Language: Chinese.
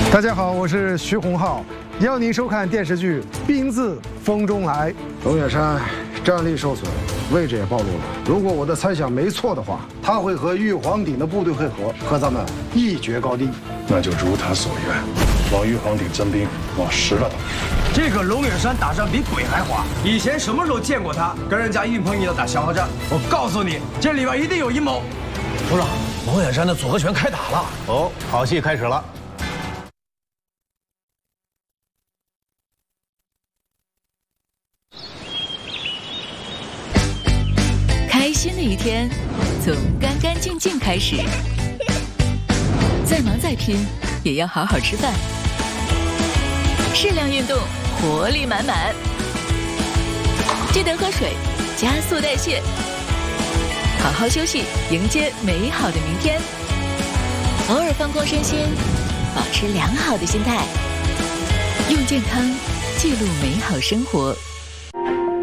大家好，我是徐洪浩，邀您收看电视剧《兵自风中来》。 龙远山战力受损，位置也暴露了。如果我的猜想没错的话，他会和玉皇鼎的部队会合，和咱们一决高低。 那就如他所愿，往玉皇鼎增兵，往实了打。 这个龙远山打仗比鬼还滑，以前什么时候见过他跟人家硬碰硬的打消耗战？我告诉你，这里边一定有阴谋。 首长，龙远山的组合拳开打了。 哦，好戏开始了。 开心的一天，从干干净净开始。再忙再拼，也要好好吃饭。适量运动，活力满满。记得喝水，加速代谢。好好休息，迎接美好的明天。偶尔放空身心，保持良好的心态。用健康记录美好生活。